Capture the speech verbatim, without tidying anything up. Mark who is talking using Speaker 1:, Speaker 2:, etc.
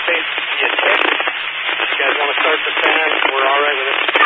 Speaker 1: space, you tick. You guys want to start the fan? We're all right with it.